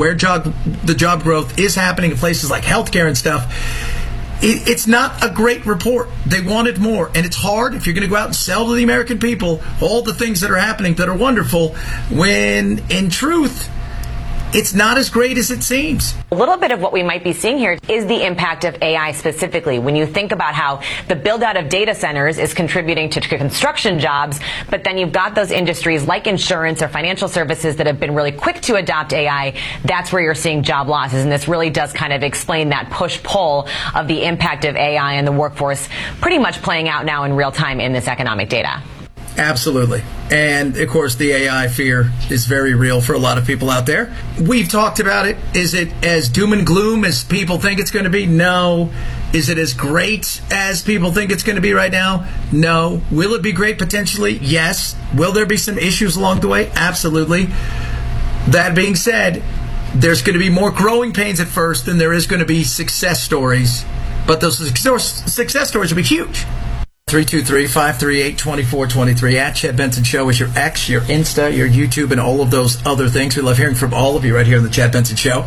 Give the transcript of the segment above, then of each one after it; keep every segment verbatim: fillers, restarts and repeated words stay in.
where job the job growth is happening in places like healthcare and stuff, it, it's not a great report. They wanted more, and it's hard if you're going to go out and sell to the American people all the things that are happening that are wonderful, when in truth, it's not as great as it seems. A little bit of what we might be seeing here is the impact of A I specifically. When you think about how the build out of data centers is contributing to construction jobs, but then you've got those industries like insurance or financial services that have been really quick to adopt A I, that's where you're seeing job losses. And this really does kind of explain that push-pull of the impact of A I and the workforce pretty much playing out now in real time in this economic data. Absolutely. And, of course, the A I fear is very real for a lot of people out there. We've talked about it. Is it as doom and gloom as people think it's going to be? No. Is it as great as people think it's going to be right now? No. Will it be great potentially? Yes. Will there be some issues along the way? Absolutely. That being said, there's going to be more growing pains at first than there is going to be success stories. But those success stories will be huge. three two three, five three eight, two four two three. At Chad Benson Show is your X, your Insta, your YouTube, and all of those other things. We love hearing from all of you right here on the Chad Benson Show.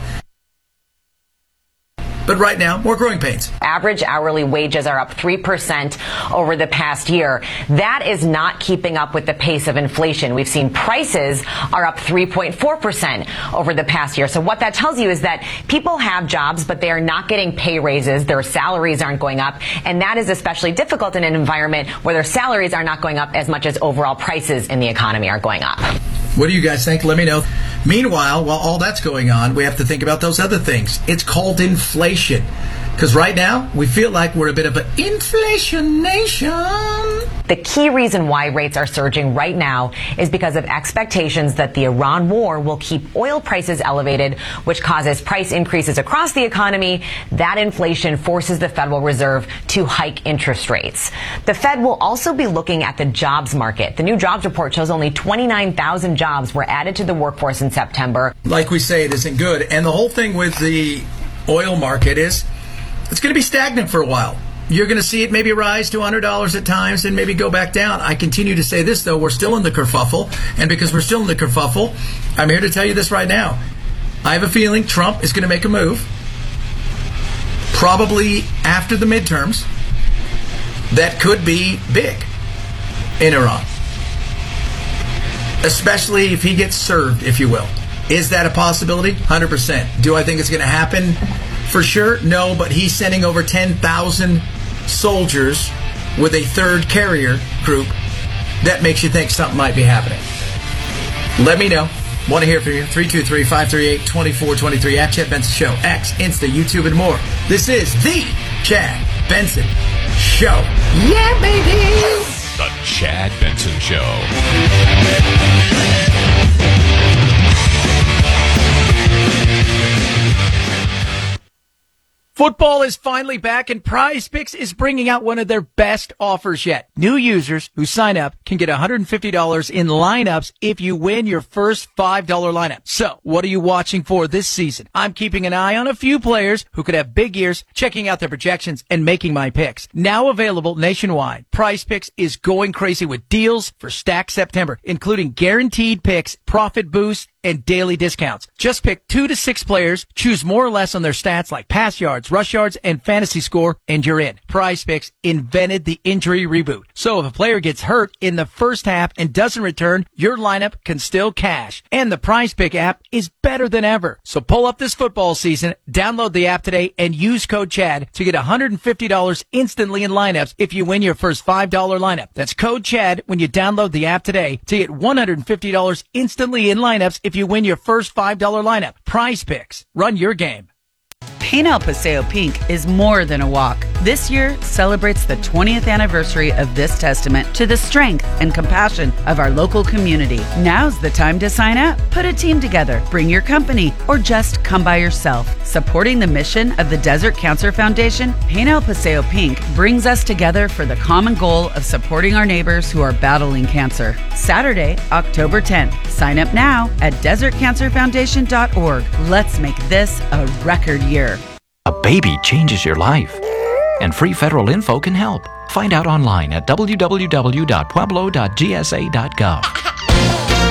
But right now, more growing pains. Average hourly wages are up three percent over the past year. That is not keeping up with the pace of inflation. We've seen prices are up three point four percent over the past year. So what that tells you is that people have jobs, but they are not getting pay raises. Their salaries aren't going up. And that is especially difficult in an environment where their salaries are not going up as much as overall prices in the economy are going up. What do you guys think? Let me know. Meanwhile, while all that's going on, we have to think about those other things. It's called inflation. Because right now, we feel like we're a bit of an inflation nation. The key reason why rates are surging right now is because of expectations that the Iran war will keep oil prices elevated, which causes price increases across the economy. That inflation forces the Federal Reserve to hike interest rates. The Fed will also be looking at the jobs market. The new jobs report shows only twenty-nine thousand jobs were added to the workforce in September. Like we say, it isn't good. And the whole thing with the oil market is it's going to be stagnant for a while. You're going to see it maybe rise to one hundred dollars at times and maybe go back down. I continue to say this, though. We're still in the kerfuffle. And because we're still in the kerfuffle, I'm here to tell you this right now. I have a feeling Trump is going to make a move, probably after the midterms, that could be big in Iran. Especially if he gets served, if you will. Is that a possibility? one hundred percent. Do I think it's going to happen? For sure, no, but he's sending over ten thousand soldiers with a third carrier group. That makes you think something might be happening. Let me know. Want to hear from you. three two three, five three eight, two four two three at Chad Benson Show. X, Insta, YouTube, and more. This is the Chad Benson Show. Yeah, baby! The Chad Benson Show. Football is finally back, and Prize Picks is bringing out one of their best offers yet. New users who sign up can get one hundred fifty dollars in lineups if you win your first five dollar lineup. So, what are you watching for this season? I'm keeping an eye on a few players who could have big years, checking out their projections, and making my picks. Now available nationwide, Prize Picks is going crazy with deals for Stack September, including guaranteed picks, profit boosts, and daily discounts. Just pick two to six players, choose more or less on their stats like pass yards, rush yards, and fantasy score, and you're in. Prize Picks invented the injury reboot. So if a player gets hurt in the first half and doesn't return, your lineup can still cash. And the Prize Pick app is better than ever. So pull up this football season, download the app today, and use code CHAD to get one hundred fifty dollars instantly in lineups if you win your first five dollar lineup. That's code CHAD when you download the app today to get one hundred fifty dollars instantly in lineups if you win your first five dollar lineup. Prize Picks. Run your game. Paint El Paseo Pink is more than a walk. This year celebrates the twentieth anniversary of this testament to the strength and compassion of our local community. Now's the time to sign up. Put a team together, bring your company, or just come by yourself. Supporting the mission of the Desert Cancer Foundation, Paint El Paseo Pink brings us together for the common goal of supporting our neighbors who are battling cancer. Saturday, October tenth. Sign up now at desert cancer foundation dot org. Let's make this a record year. A baby changes your life, and free federal info can help. Find out online at w w w dot pueblo dot g s a dot gov.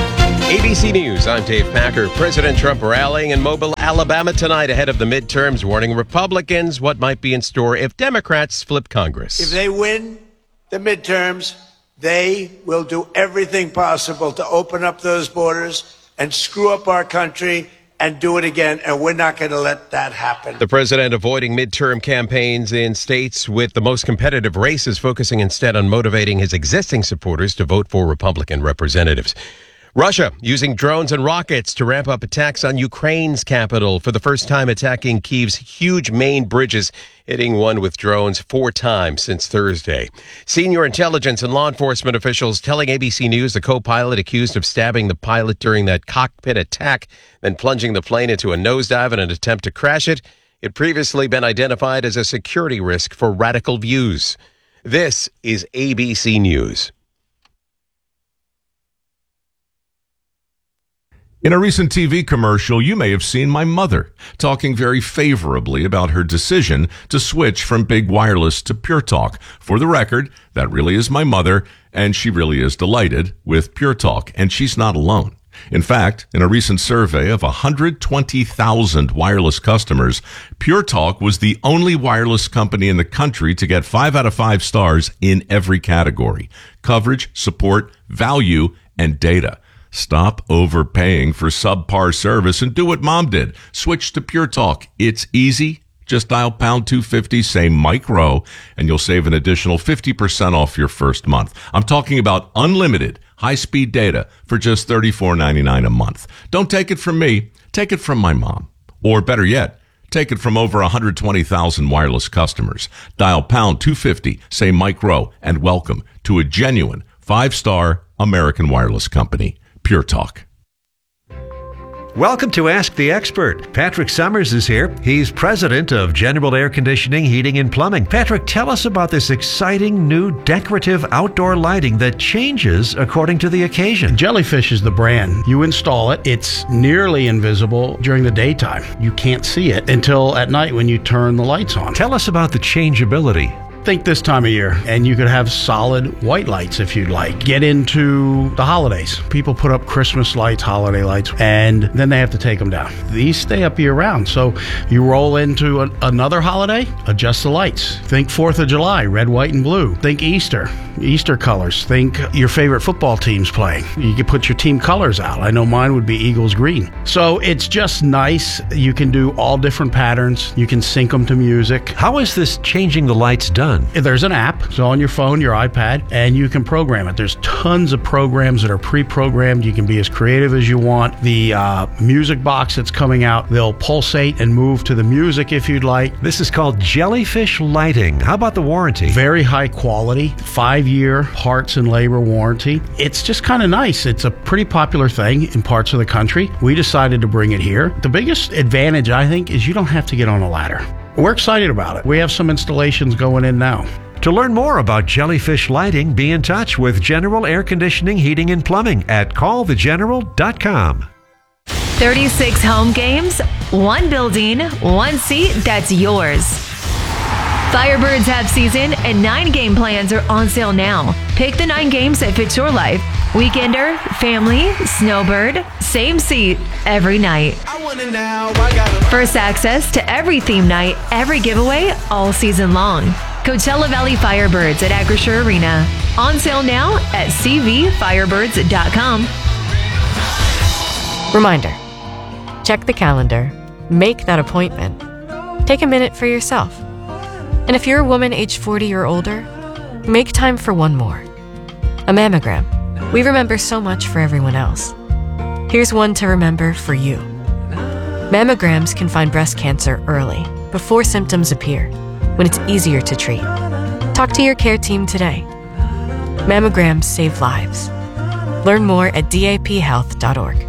A B C News, I'm Dave Packer. President Trump rallying in Mobile, Alabama tonight ahead of the midterms, warning Republicans what might be in store if Democrats flip Congress. If they win the midterms, they will do everything possible to open up those borders and screw up our country and do it again, and we're not going to let that happen. The president avoiding midterm campaigns in states with the most competitive races, focusing instead on motivating his existing supporters to vote for Republican representatives. Russia using drones and rockets to ramp up attacks on Ukraine's capital, for the first time attacking Kyiv's huge main bridges, hitting one with drones four times since Thursday. Senior intelligence and law enforcement officials telling A B C News the co-pilot accused of stabbing the pilot during that cockpit attack, then plunging the plane into a nosedive in an attempt to crash it, had previously been identified as a security risk for radical views. This is A B C News. In a recent T V commercial, you may have seen my mother talking very favorably about her decision to switch from Big Wireless to Pure Talk. For the record, that really is my mother, and she really is delighted with Pure Talk, and she's not alone. In fact, in a recent survey of one hundred twenty thousand wireless customers, Pure Talk was the only wireless company in the country to get five out of five stars in every category: coverage, support, value, and data. Stop overpaying for subpar service and do what Mom did. Switch to Pure Talk. It's easy. Just dial pound two fifty, say Mike Rowe, and you'll save an additional fifty percent off your first month. I'm talking about unlimited high-speed data for just thirty-four ninety-nine a month. Don't take it from me. Take it from my mom. Or better yet, take it from over one hundred twenty thousand wireless customers. Dial pound two fifty, say Mike Rowe, and welcome to a genuine five-star American wireless company. Pure Talk. Welcome to Ask the Expert. Patrick Summers is here. He's president of General Air Conditioning, Heating, and Plumbing. Patrick, tell us about this exciting new decorative outdoor lighting that changes according to the occasion. Jellyfish is the brand. You install it. It's nearly invisible during the daytime. You can't see it until at night when you turn the lights on. Tell us about the changeability. Think this time of year, and you could have solid white lights if you'd like. Get into the holidays. People put up Christmas lights, holiday lights, and then they have to take them down. These stay up year round. So you roll into a, another holiday, adjust the lights. Think fourth of July, red, white, and blue. Think Easter, Easter colors. Think your favorite football team's playing. You can put your team colors out. I know mine would be Eagles green. So it's just nice. You can do all different patterns. You can sync them to music. How is this changing the lights done? There's an app, so on your phone, your iPad, and you can program it. There's tons of programs that are pre-programmed. You can be as creative as you want. The uh, music box that's coming out, they'll pulsate and move to the music if you'd like. This is called Jellyfish Lighting. How about the warranty? Very high quality, five-year parts and labor warranty. It's just kind of nice. It's a pretty popular thing in parts of the country. We decided to bring it here. The biggest advantage, I think, is you don't have to get on a ladder. We're excited about it. We have some installations going in now. To learn more about Jellyfish Lighting, be in touch with General Air Conditioning, Heating, and Plumbing at call the general dot com. thirty-six home games, one building, one seat that's yours. Firebirds have season and nine game plans are on sale now. Pick the nine games that fit your life. Weekender, family, snowbird, same seat every night. First access to every theme night, every giveaway all season long. Coachella Valley Firebirds at Acrisure Arena. On sale now at c v firebirds dot com. Reminder, check the calendar, make that appointment. Take a minute for yourself. And if you're a woman age forty or older, make time for one more. A mammogram. We remember so much for everyone else. Here's one to remember for you. Mammograms can find breast cancer early, before symptoms appear, when it's easier to treat. Talk to your care team today. Mammograms save lives. Learn more at d a p health dot org.